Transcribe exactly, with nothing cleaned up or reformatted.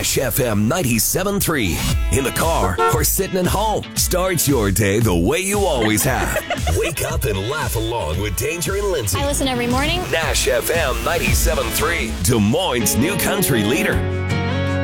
Nash F M ninety-seven point three. In the car or sitting at home. Start your day the way you always have. Wake up and laugh along with Danger and Lindsay. I listen every morning. Nash F M ninety-seven point three. Des Moines' new country leader.